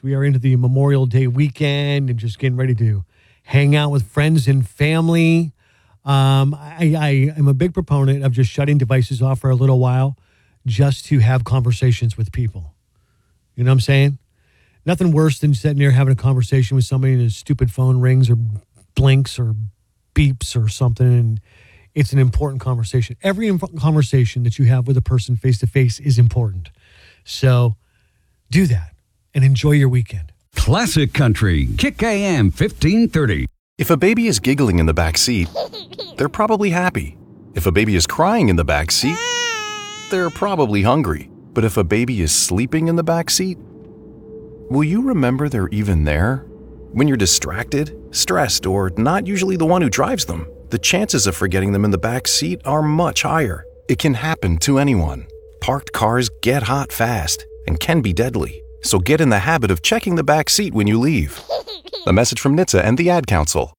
We are into the Memorial Day weekend and just getting ready to hang out with friends and family. I am a big proponent of just shutting devices off for a little while just to have conversations with people. You know what I'm saying? Nothing worse than sitting there having a conversation with somebody and his stupid phone rings or blinks or beeps or something, and it's an important conversation. Every conversation that you have with a person face-to-face is important. So do that and enjoy your weekend. Classic Country, Kick AM 1530. If a baby is giggling in the back seat, they're probably happy. If a baby is crying in the back seat, they're probably hungry. But if a baby is sleeping in the back seat, will you remember they're even there? When you're distracted, stressed, or not usually the one who drives them, the chances of forgetting them in the back seat are much higher. It can happen to anyone. Parked cars get hot fast and can be deadly. So get in the habit of checking the back seat when you leave. A message from NHTSA and the Ad Council.